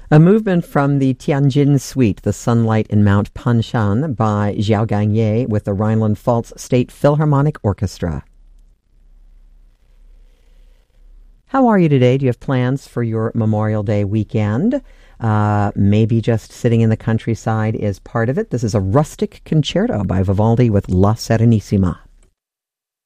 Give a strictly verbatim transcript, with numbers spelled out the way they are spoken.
A movement from the Tianjin Suite, The Sunlight in Mount Panshan by Xiao Gangye with the Rhineland-Pfalz State Philharmonic Orchestra. How are you today? Do you have plans for your Memorial Day weekend? Uh, maybe just sitting in the countryside is part of it. This is a rustic concerto by Vivaldi with La Serenissima.